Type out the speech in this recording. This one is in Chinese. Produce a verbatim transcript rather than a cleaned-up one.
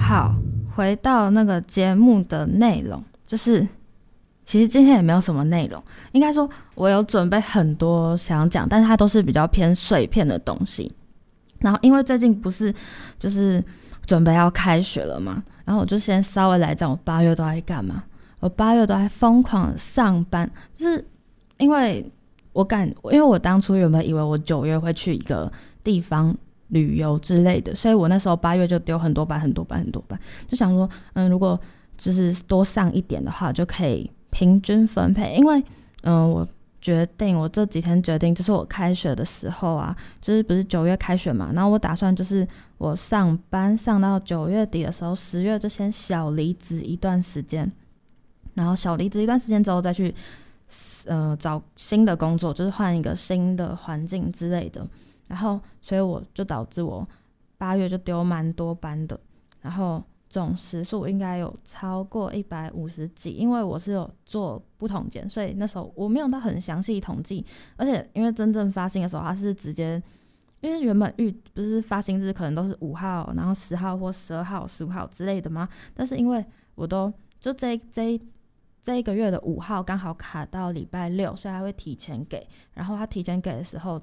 好，回到那个节目的内容，就是其实今天也没有什么内容，应该说我有准备很多想讲，但是它都是比较偏碎片的东西。然后因为最近不是就是准备要开学了嘛，然后我就先稍微来讲我八月都在干嘛。我八月都在疯狂的上班，就是因为我感，因为我当初原本以为我九月会去一个地方旅游之类的，所以我那时候八月就丢很多班很多班很多班，就想说嗯，如果就是多上一点的话就可以平均分配。因为嗯，我决定我这几天决定就是我开学的时候啊，就是不是九月开学嘛，然后我打算就是我上班上到九月底的时候，十月就先小离职一段时间，然后小离职一段时间之后再去呃找新的工作，就是换一个新的环境之类的。然后所以我就导致我八月就丢蛮多班的，然后总时数应该有超过一百五十几，因为我是有做不同间，所以那时候我没有到很详细统计。而且因为真正发薪的时候它是直接，因为原本预不是发薪日可能都是五号然后十号或十二号十五号之类的嘛，但是因为我都就这这这一个月的五号刚好卡到礼拜六，所以他会提前给，然后他提前给的时候